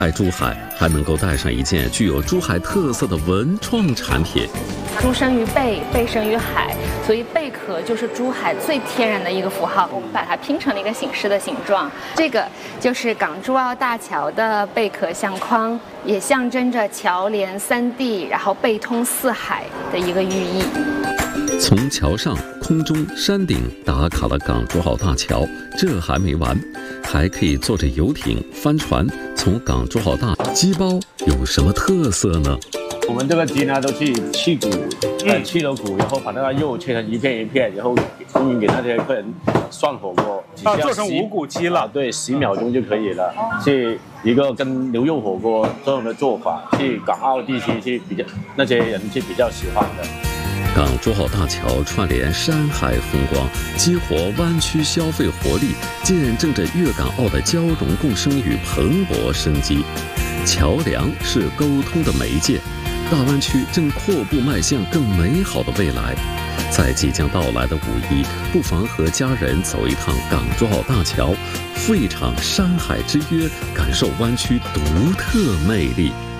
爱珠海还能够带上一件具有珠海特色的文创产品。 珠生于贝，贝生于海，所以贝壳就是珠海最天然的一个符号。我们把它拼成了一个醒狮的形状，这个就是港珠澳大桥的贝壳相框，也象征着桥连三地，然后贝通四海的一个寓意。 从桥上、空中、山顶打卡了港珠澳大桥，这还没完，还可以坐着游艇、帆船从港珠澳大鸡包有什么特色呢？ 我们这个鸡呢，都去去骨，去了骨以后，把那个肉切成一片一片，然后供应给那些客人涮火锅。 做成无骨鸡了。 对，10秒钟就可以了。是一个跟牛肉火锅这样的做法，去港澳地区去比较那些人去比较喜欢的。 港珠澳大桥串联山海风光，激活湾区消费活力，见证着粤港澳的交融共生与蓬勃生机。桥梁是沟通的媒介，大湾区正阔步迈向更美好的未来。在即将到来的5一，不妨和家人走一趟港珠澳大桥，赴一场山海之约，感受湾区独特魅力。